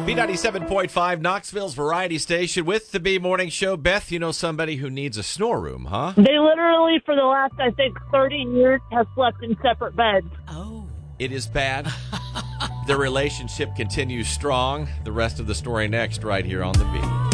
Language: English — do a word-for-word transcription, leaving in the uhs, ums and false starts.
B ninety-seven point five, Knoxville's variety station with the B Morning Show. Beth, you know somebody who needs a snore room, huh? They literally, for the last, I think, thirty years, have slept in separate beds. Oh. It is bad. Their relationship continues strong. The rest of the story next, right here on the B.